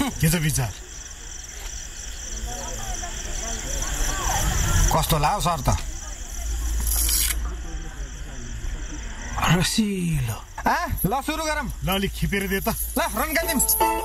के छ विचार? कस्तो लाग्यो सर त? रसिलो। ल सुरु गरौँ। ल अलिक खिपेर दे त। ल रन गर्दिम।